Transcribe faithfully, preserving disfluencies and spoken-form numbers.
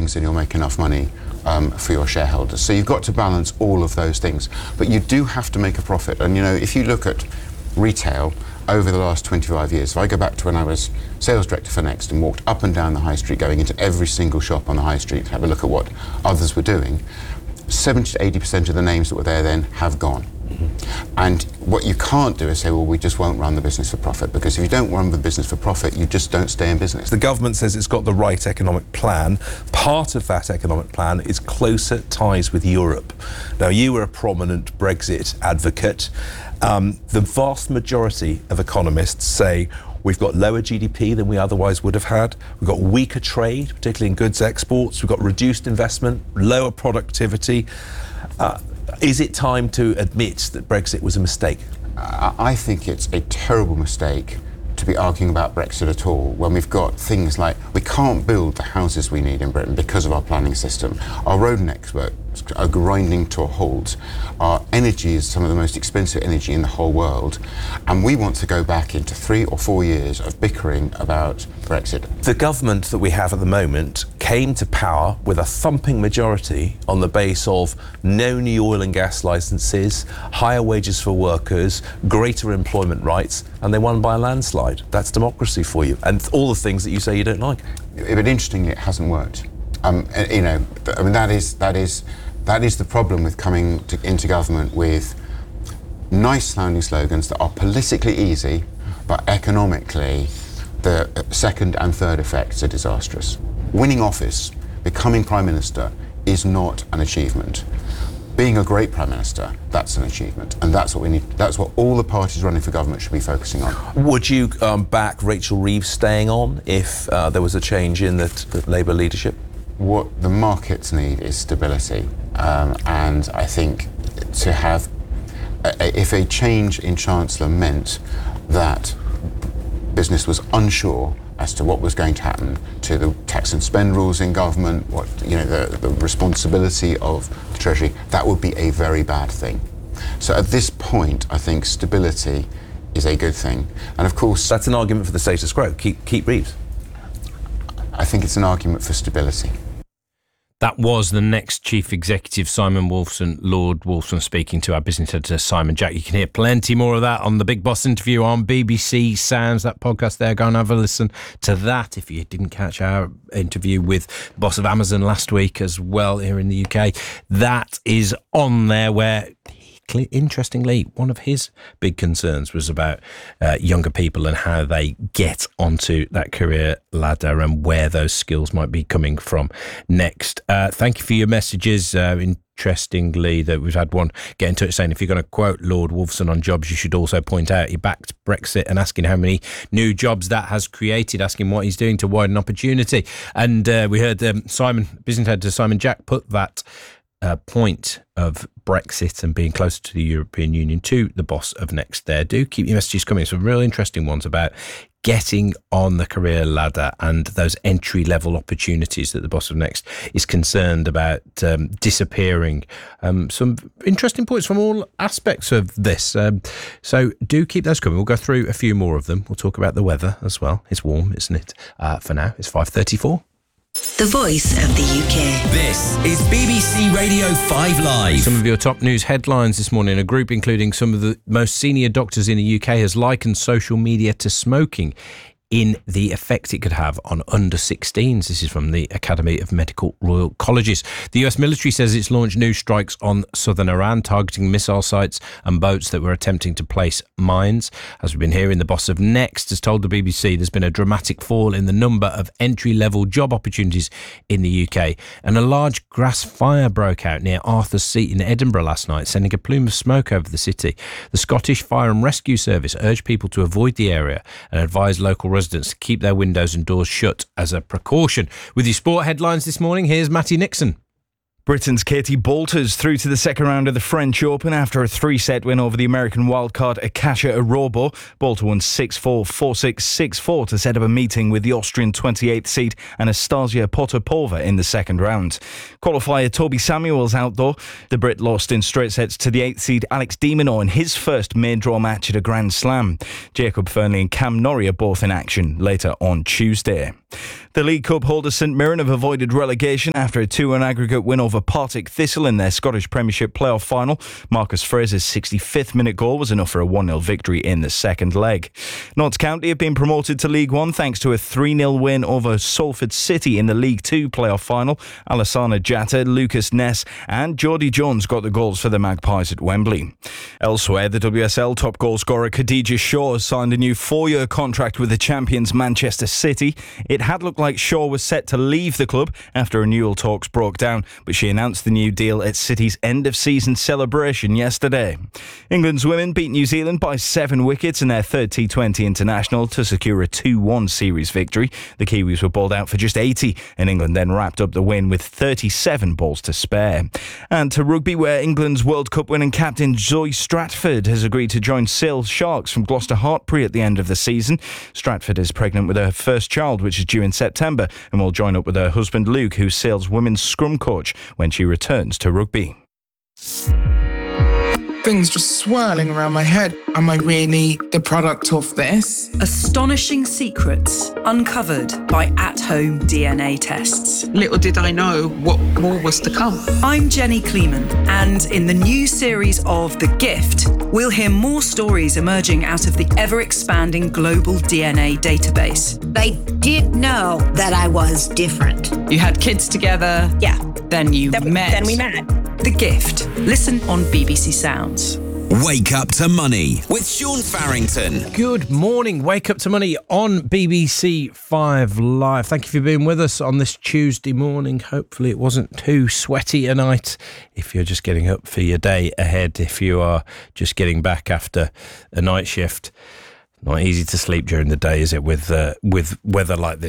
things and you'll make enough money um, for your shareholders. So you've got to balance all of those things. But you do have to make a profit. And, you know, if you look at retail over the last twenty-five years, if I go back to when I was sales director for Next and walked up and down the high street, going into every single shop on the high street to have a look at what others were doing, seventy to eighty percent of the names that were there then have gone. Mm-hmm. And what you can't do is say, well, we just won't run the business for profit, because if you don't run the business for profit, you just don't stay in business. The government says it's got the right economic plan. Part of that economic plan is closer ties with Europe. Now, you were a prominent Brexit advocate. Um, the vast majority of economists say we've got lower G D P than we otherwise would have had. We've got weaker trade, particularly in goods exports. We've got reduced investment, lower productivity. Uh, is it time to admit that Brexit was a mistake? Uh, I think it's a terrible mistake to be arguing about Brexit at all when we've got things like we can't build the houses we need in Britain because of our planning system. Our road networks are grinding to a halt. Our energy is some of the most expensive energy in the whole world, and we want to go back into three or four years of bickering about Brexit. The government that we have at the moment came to power with a thumping majority on the base of no new oil and gas licences, higher wages for workers, greater employment rights, and they won by a landslide. That's democracy for you, and all the things that you say you don't like. But interestingly, it hasn't worked. Um, you know, I mean, that is that is that is the problem with coming to, into government with nice sounding slogans that are politically easy, but economically, the second and third effects are disastrous. Winning office, becoming prime minister, is not an achievement. Being a great prime minister, that's an achievement, and that's what we need. That's what all the parties running for government should be focusing on. Would you um, back Rachel Reeves staying on if uh, there was a change in the, the Labour leadership? What the markets need is stability, um, and I think to have, a, if a change in Chancellor meant that business was unsure as to what was going to happen to the tax and spend rules in government, what you know, the, the responsibility of the Treasury, that would be a very bad thing. So at this point, I think stability is a good thing, and of course that's an argument for the status quo. Keep keep Reeves. I think it's an argument for stability. That was the Next Chief Executive, Simon Wolfson, Lord Wolfson, speaking to our business editor, Simon Jack. You can hear plenty more of that on the Big Boss interview on B B C Sounds, that podcast there. Go and have a listen to that if you didn't catch our interview with the boss of Amazon last week as well here in the U K. That is on there, where interestingly, one of his big concerns was about uh, younger people and how they get onto that career ladder and where those skills might be coming from next. Uh, thank you for your messages. Uh, interestingly, that we've had one get in touch saying if you're going to quote Lord Wolfson on jobs, you should also point out he backed Brexit, and asking how many new jobs that has created, asking what he's doing to widen opportunity. And uh, we heard um, Simon, business editor Simon Jack, put that Uh, point of Brexit and being closer to the European Union to the boss of Next there. Do keep your messages coming. Some real interesting ones about getting on the career ladder and those entry-level opportunities that the boss of Next is concerned about um, disappearing. Um, some interesting points from all aspects of this. Um, so do keep those coming. We'll go through a few more of them. We'll talk about the weather as well. It's warm, isn't it? Uh, for now, it's five thirty-four. The voice of the U K. This is B B C Radio five Live. Some of your top news headlines this morning. A group including some of the most senior doctors in the U K has likened social media to smoking in the effect it could have on under sixteens. This is from the Academy of Medical Royal Colleges. The U S military says it's launched new strikes on southern Iran, targeting missile sites and boats that were attempting to place mines. As we've been hearing, the boss of Next has told the B B C there's been a dramatic fall in the number of entry-level job opportunities in the U K. And a large grass fire broke out near Arthur's Seat in Edinburgh last night, sending a plume of smoke over the city. The Scottish Fire and Rescue Service urged people to avoid the area and advised local residents to keep their windows and doors shut as a precaution. With your sport headlines this morning, here's Matty Nixon. Britain's Katie Bolters through to the second round of the French Open after a three-set win over the American wildcard Akacia Arobo. Bolter won six four, four six, six four to set up a meeting with the Austrian twenty-eighth seed Anastasia Potapova in the second round. Qualifier Toby Samuels out though. The Brit lost in straight sets to the eighth seed Alex de Minaur in his first main draw match at a Grand Slam. Jacob Fernley and Cam Norrie are both in action later on Tuesday. The League Cup holders St Mirren have avoided relegation after a two one aggregate win over Partick Thistle in their Scottish Premiership playoff final. Marcus Fraser's sixty-fifth minute goal was enough for a one nil victory in the second leg. Notts County have been promoted to League One thanks to a three nil win over Salford City in the League Two playoff final. Alassana Jatta, Lucas Ness and Jody Jones got the goals for the Magpies at Wembley. Elsewhere, the W S L top goal scorer Khadija Shaw has signed a new four-year contract with the champions Manchester City. It had looked like Shaw was set to leave the club after renewal talks broke down, but she announced the new deal at City's end-of-season celebration yesterday. England's women beat New Zealand by seven wickets in their third T twenty international to secure a two one series victory. The Kiwis were bowled out for just eighty, and England then wrapped up the win with thirty-seven balls to spare. And to rugby, where England's World Cup winning captain Zoe Stratford has agreed to join Sale Sharks from Gloucester Hartpury at the end of the season. Stratford is pregnant with her first child, which is due in September, and will join up with her husband Luke, who's Sale's women's scrum coach, when she returns to rugby. Things just swirling around my head. Am I really the product of this? Astonishing secrets uncovered by at-home D N A tests. Little did I know what more was to come. I'm Jenny Kleeman, and in the new series of The Gift, we'll hear more stories emerging out of the ever-expanding global D N A database. They did know that I was different. You had kids together. Yeah. Then you then, met. Then we met. The Gift. Listen on B B C Sounds. Wake Up to Money with Sean Farrington. Good morning. Wake Up to Money on B B C Five Live. Thank you for being with us on this Tuesday morning. Hopefully it wasn't too sweaty a night if you're just getting up for your day ahead, if you are just getting back after a night shift. Not easy to sleep during the day, is it, with uh, with weather like this?